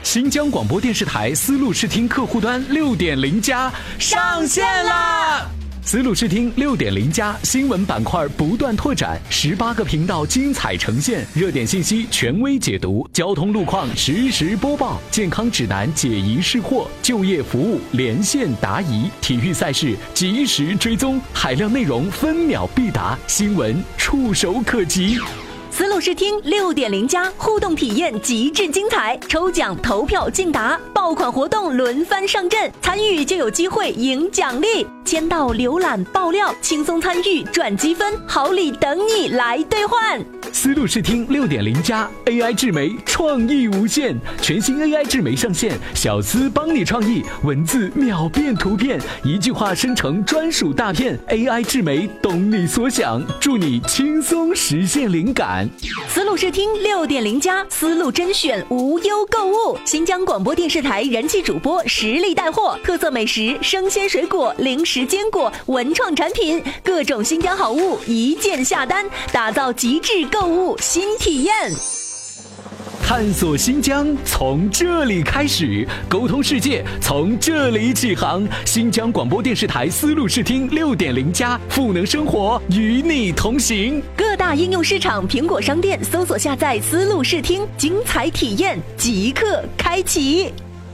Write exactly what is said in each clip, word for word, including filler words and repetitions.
新疆广播电视台丝路视听客户端 六点零 加上线啦！丝路视听 六点零 加新闻板块不断拓展，十八个频道精彩呈现，热点信息权威解读，交通路况实时播报，健康指南解疑释惑，就业服务连线答疑，体育赛事及时追踪，海量内容分秒必达，新闻触手可及。 丝路视听 六点零 加互动体验极致精彩，抽奖投票竞答，爆款活动轮番上阵，参与就有机会赢奖励，签到浏览爆料，轻松参与赚积分，好礼等你来兑换。 丝路视听 六点零 加 A I 智媒创意无限，全新 A I 智媒上线，小丝帮你创意，文字秒变图片，一句话生成专属大片， A I 智媒懂你所想，助你轻松实现灵感。 丝路视听 六点零 加丝路甄选无忧购物，新疆广播电视台人气主播实力带货，特色美食、生鲜水果、零食坚果、文创产品，各种新疆好物一键下单，打造极致购物新体验。 探索新疆从这里开始，沟通世界从这里起航。新疆广播电视台丝路视听 六点零 加赋能生活，与你同行。 各大应用市场、苹果商店搜索下载丝路视听，精彩体验即刻开启。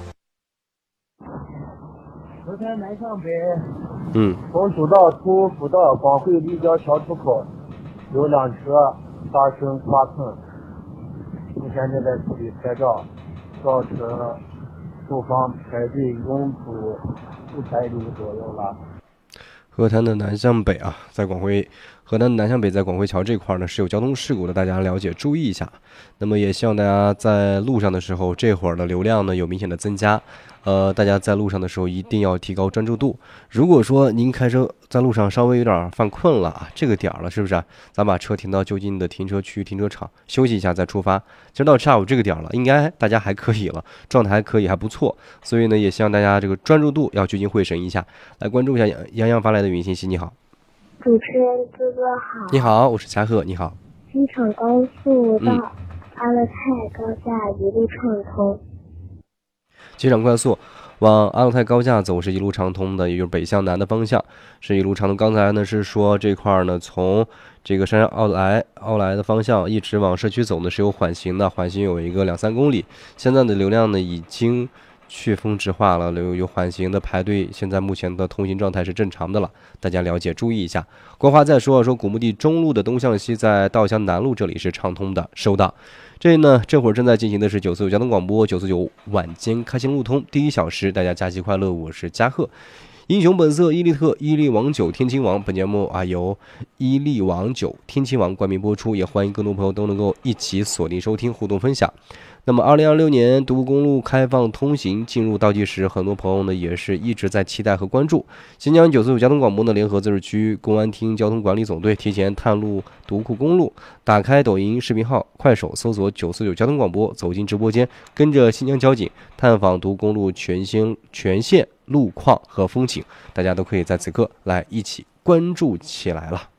昨天南向北， 嗯， 从主道出辅道广汇立交桥出口，有辆车发生刮蹭。目前正在处理拍照，造成后方排队拥堵四百米左右了。 河滩的南向北啊，在广汇河南南向北在广汇桥这块呢是有交通事故的，大家了解注意一下。那么也希望大家在路上的时候，这会儿的流量呢有明显的增加，呃，大家在路上的时候一定要提高专注度。如果说您开车在路上稍微有点犯困了啊，这个点儿了是不是、啊？咱把车停到就近的停车区、停车场休息一下再出发。其实到下午这个点儿了，应该大家还可以了，状态还可以，还不错。所以呢，也希望大家这个专注度要聚精会神一下。来关注一下洋洋发来的语音信息。你好， 主持人哥哥好。 你好，我是嘉贺。你好。 机场高速到阿勒泰高架一路畅通。 机场快速往阿勒泰高架走是一路畅通的，也就是北向南的方向是一路畅通。刚才呢是说这块呢从这个山上奥莱奥莱的方向一直往社区走呢是有缓行的，缓行有一个两三公里。现在的流量呢已经去峰值化了，有有缓行的排队，现在目前的通行状态是正常的了，大家了解注意一下。国华再说说古墓地中路的东向西在稻香南路这里是畅通的，收到。这呢这会儿正在进行的是九四九交通广播九四九晚间开心路通第一小时，大家假期快乐，我是嘉贺。英雄本色、伊利特、伊利王九、天亲王，本节目啊由伊利王九、天亲王冠名播出，也欢迎更多朋友都能够一起锁定收听、互动分享。那么，二零二六年独步公路开放通行进入倒计时，很多朋友呢也是一直在期待和关注。新疆九四九交通广播呢联合自治区公安厅交通管理总队提前探路独库公路，打开抖音视频号、快手搜索九四九交通广播，走进直播间，跟着新疆交警探访独公路全新全线路况和风景，大家都可以在此刻来一起关注起来了。